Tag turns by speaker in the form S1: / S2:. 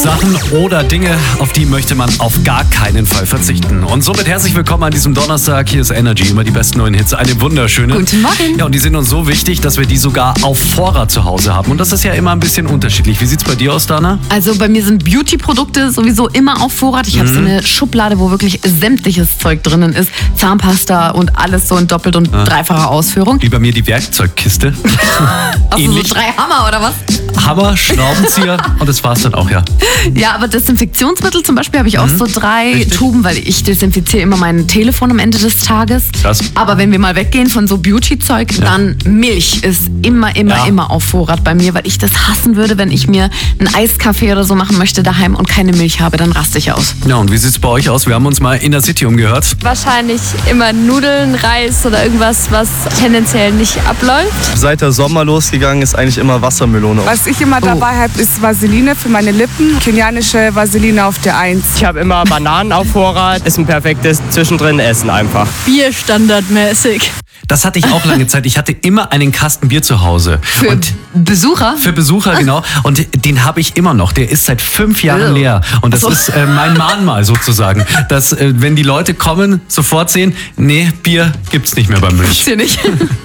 S1: Sachen oder Dinge, auf die möchte man auf gar keinen Fall verzichten. Und somit herzlich willkommen an diesem Donnerstag. Hier ist Energy, immer die besten neuen Hits. Eine wunderschöne.
S2: Guten Morgen.
S1: Ja, und die sind uns so wichtig, dass wir die sogar auf Vorrat zu Hause haben. Und das ist ja immer ein bisschen unterschiedlich. Wie sieht's bei dir aus, Dana?
S2: Also bei mir sind Beauty-Produkte sowieso immer auf Vorrat. Ich habe so eine Schublade, wo wirklich sämtliches Zeug drinnen ist. Zahnpasta und alles so in doppelt und dreifacher Ausführung.
S1: Wie bei mir die Werkzeugkiste.
S2: Hast du so 3 Hammer oder was?
S1: Hammer, Schraubenzieher und das war's dann auch, ja.
S2: Ja, aber Desinfektionsmittel zum Beispiel habe ich auch so 3
S1: Richtig.
S2: Tuben, weil ich desinfiziere immer mein Telefon am Ende des Tages.
S1: Krass.
S2: Aber wenn wir mal weggehen von so Beauty-Zeug, dann Milch ist immer auf Vorrat bei mir, weil ich das hassen würde, wenn ich mir einen Eiskaffee oder so machen möchte daheim und keine Milch habe, dann raste ich aus.
S1: Ja, und wie sieht's bei euch aus? Wir haben uns mal in der City umgehört.
S3: Wahrscheinlich immer Nudeln, Reis oder irgendwas, was tendenziell nicht abläuft.
S4: Seit der Sommer losgegangen ist eigentlich immer Wassermelone.
S5: Was ich immer dabei habe, ist Vaseline für meine Lippen. Kenianische Vaseline auf der 1.
S6: Ich habe immer Bananen auf Vorrat. Ist ein perfektes zwischendrin Essen einfach.
S3: Bier standardmäßig.
S1: Das hatte ich auch lange Zeit. Ich hatte immer einen Kasten Bier zu Hause.
S2: Für Besucher?
S1: Für Besucher, genau. Und den habe ich immer noch. Der ist seit 5 Jahren leer. Und das ist mein Mahnmal sozusagen. Dass, wenn die Leute kommen, sofort sehen, nee, Bier gibt's nicht mehr beim Milch.
S2: Hier nicht.